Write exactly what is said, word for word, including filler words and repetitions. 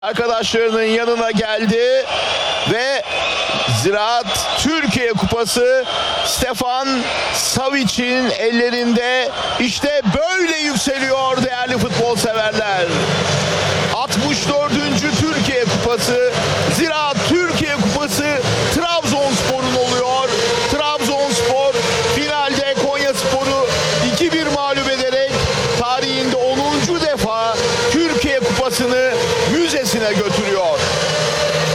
Arkadaşlarının yanına geldi ve Ziraat Türkiye Kupası Stefan Savic'in ellerinde. İşte böyle yükseliyor değerli futbol severler. altmış dördüncü Türkiye Kupası